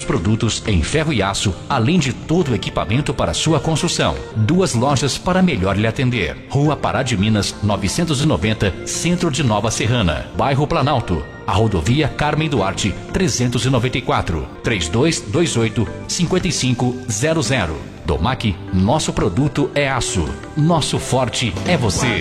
produtos em ferro e aço, além de todo o equipamento para sua construção. 2 lojas para melhor lhe atender. Rua Pará de Minas, 990, Centro de Nova Serrana, Bairro Planalto. A rodovia Carmen Duarte, 394, 3228-5500. Domac, nosso produto é aço. Nosso forte é você.